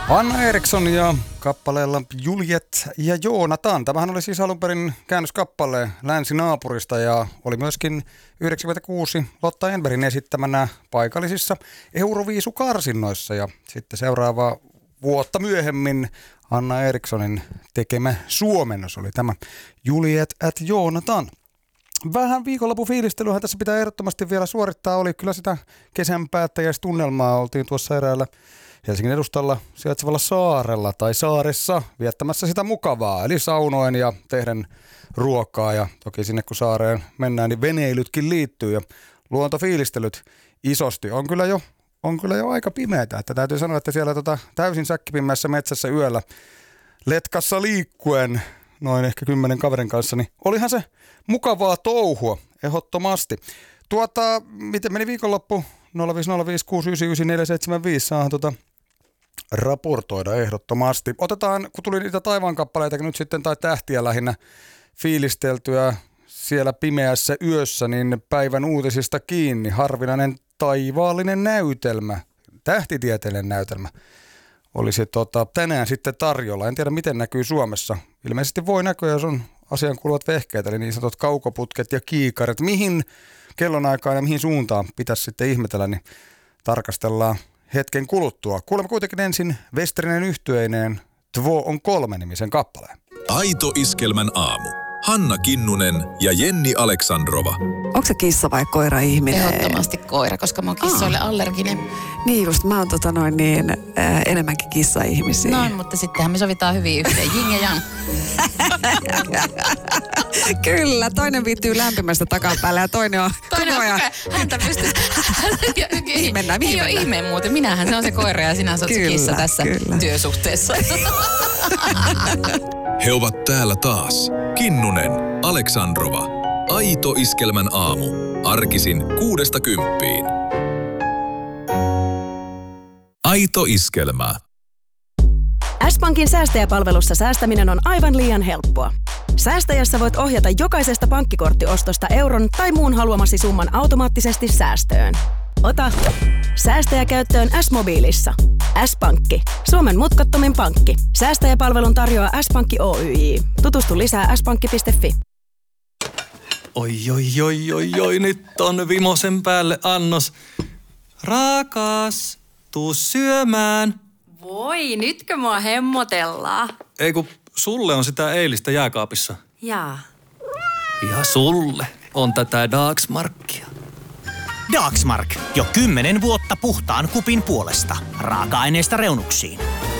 Anna Eriksson ja kappaleella Juliet ja Joonatan. Tämähän oli siis alun perin käännöskappale länsinaapurista ja oli myöskin 96 Lotta Enbergin esittämänä paikallisissa Euroviisukarsinnoissa. Ja sitten seuraavaa vuotta myöhemmin Anna Erikssonin tekemä suomennos oli tämä Juliet at Joonatan. Vähän viikonlopun fiilistelyhän tässä pitää ehdottomasti vielä suorittaa. Oli kyllä sitä kesän päättäjäistunnelmaa. Oltiin tuossa eräällä Helsingin edustalla sijaitsevalla saarella tai saaressa viettämässä sitä mukavaa. Eli saunoen ja tehden ruokaa. Ja toki sinne kun saareen mennään, niin veneilytkin liittyy ja luontofiilistelyt isosti. On kyllä jo aika pimeätä. Että täytyy sanoa, että siellä täysin säkkipimeässä metsässä yöllä letkassa liikkuen noin ehkä 10 kaverin kanssa, niin olihan se mukavaa touhua, ehdottomasti. Miten meni viikonloppu? 050569947 saahan raportoida ehdottomasti. Otetaan, kun tuli niitä taivaankappaleita nyt sitten, tai tähtiä lähinnä fiilisteltyä siellä pimeässä yössä, niin päivän uutisista kiinni. Harvinainen taivaallinen näytelmä, tähtitieteellinen näytelmä olisi tänään sitten tarjolla. En tiedä, miten näkyy Suomessa. Ilmeisesti voi näkyä, jos on asian kuuluvat vehkeet, eli niin sanotut kaukoputket ja kiikaret. Mihin kellonaikaan ja mihin suuntaan pitäisi sitten ihmetellä, niin tarkastellaan hetken kuluttua. Kuulemme kuitenkin ensin Westerinen yhtyeineen Två on kolme -nimisen kappaleen. Aito Iskelmän aamu. Hanna Kinnunen ja Jenni Aleksandrova. Onko se kissa vai koira ihminen? Ehdottomasti koira, koska mä oon kissoille allerginen. Niin just, mä oon enemmänkin kissa-ihmisiä. No, mutta sittenhän me sovitaan hyvin yhteen, yin ja yang. Kyllä, toinen viittyy lämpimästä takapäällä ja toinen on häntä pystyy. Mihin mennään? Ei ole ihmeen muuten. Minähän se on se koira ja sinä olet se kissa tässä työsuhteessa. He ovat täällä taas. Kinnunen, Aleksandrova. Aito Iskelmän aamu. Arkisin 6–10. Aito Iskelmä. S-Pankin säästäjäpalvelussa säästäminen on aivan liian helppoa. Säästäjässä voit ohjata jokaisesta pankkikorttiostosta euron tai muun haluamasi summan automaattisesti säästöön. Ota säästäjä käyttöön S-mobiilissa. S-Pankki. Suomen mutkattomin pankki. Säästäjäpalvelun tarjoaa S-Pankki Oyj. Tutustu lisää s-pankki.fi. Oi, nyt on vimosen päälle annos. Rakas, tuu syömään. Voi, nytkö mua hemmotellaan? Ei kun sulle on sitä eilistä jääkaapissa. Jaa. Ja sulle on tätä Dagsmarkia. Dagsmark. Jo 10 vuotta puhtaan kupin puolesta. Raaka-aineista reunuksiin.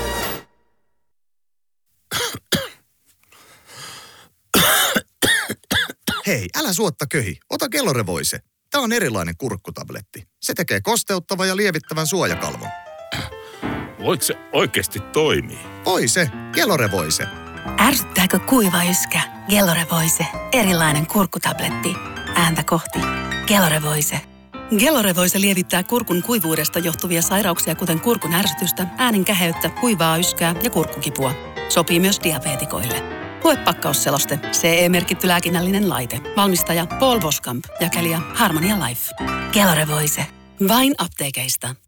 Hei, älä suotta köhi. Ota Gelore-Voice. Tää on erilainen kurkkutabletti. Se tekee kosteuttavan ja lievittävän suojakalvon. Voiko se oikeasti toimii? Voi se. Gelore-Voice. Ärsyttääkö kuiva yskä? Gelore-Voice. Erilainen kurkkutabletti. Ääntä kohti. Gelore-Voice. Gelore-Voice lievittää kurkun kuivuudesta johtuvia sairauksia, kuten kurkun ärsytystä, äänen käheyttä, kuivaa yskää ja kurkkukipua. Sopii myös diabeetikoille. Lue pakkausseloste. CE-merkitty lääkinnällinen laite. Valmistaja Paul Voskamp. Jakelija Harmonia Life. Gelore-Voice. Vain apteekeista.